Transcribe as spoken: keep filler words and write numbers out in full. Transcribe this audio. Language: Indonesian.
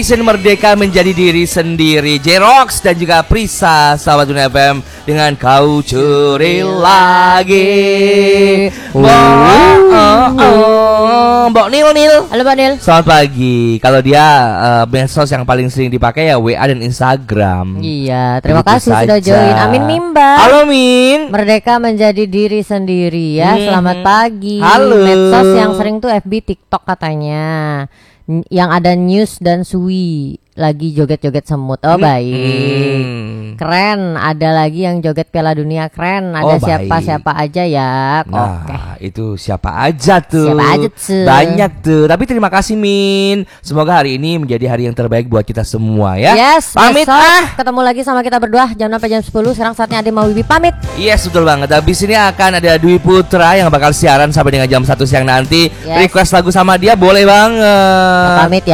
Merdeka menjadi diri sendiri. J-Rocks dan juga Prisa sahabat Dunia F M dengan Kau Curi Lagi. Mbok oh, oh, Mbok Nil Nil. Halo Mbak Nil. Selamat pagi. Kalau dia uh, medsos yang paling sering dipakai ya W A dan Instagram. Iya, terima Begitu kasih saja. sudah join. Amin Mimba. Halo Min. Merdeka menjadi diri sendiri ya. Hmm. Selamat pagi. Halo. Medsos yang sering tuh F B, TikTok katanya. N- Yang ada news dan Sui lagi joget-joget semut. Oh baik. Hmm. Keren. Ada lagi yang joget Piala Dunia keren. Ada Oh, siapa-siapa aja ya. Nah, Oke. itu siapa aja tuh? Siapa aja tuh? Banyak tuh. Tapi terima kasih Min. Semoga hari ini menjadi hari yang terbaik buat kita semua ya. Yes, Pamit besok ah. ketemu lagi sama kita berdua jam enam sampai jam sepuluh. Sekarang saatnya Ade mau Wibi pamit. Yes, betul banget. Habis ini akan ada Dwi Putra yang bakal siaran sampai dengan jam satu siang nanti. Yes. Request lagu sama dia boleh banget. Pamit ya.